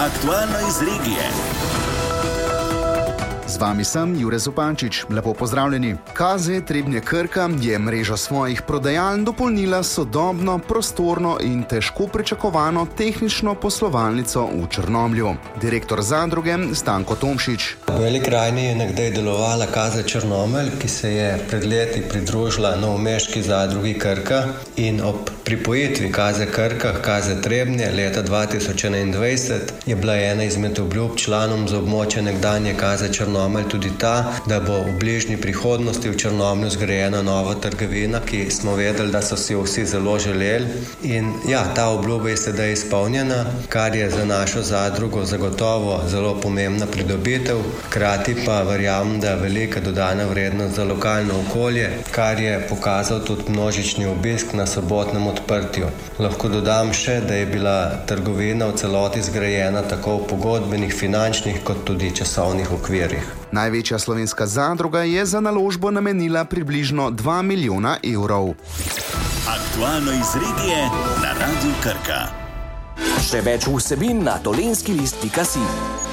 Aktualno iz regije. Z vami sem Jure Zupančič. Lepo pozdravljeni. KZ Trebnje Krka je mrežo svojih prodajaln dopolnila sodobno, prostorno in težko pričakovano tehnično poslovalnico v Črnomlju. Direktor zadruge Stanko Tomšič. V Beli krajini je nekdaj delovala KZ Črnomelj, ki se je pred leti pridružila novomeški zadrugi Krka in ob pripojitvi KZ Krka, KZ Trebnje leta 2021 je bila ena izmed obljub članom za območje nekdanje KZ Črnomelj tudi ta, da bo v bližnji prihodnosti v Črnomlju zgrajena nova trgovina, ki smo vedeli, da so si jo vsi zelo želeli. In ja, ta obljuba je sedaj izpolnjena, kar je za našo zadrugo zagotovo zelo pomembna pridobitev, hkrati pa verjamem, da je velika dodana vrednost za lokalno okolje, kar je pokazal tudi množični obisk na sobotnem odprtju. Lahko dodam še, da je bila trgovina v celoti zgrajena tako v pogodbenih, finančnih kot tudi časovnih okvirih. Največja slovenska zadruga je za naložbo namenila približno 2 milijona evrov. Aktualno iz regije na Radiu Krka. Še več vsebin na dolenskilist.si.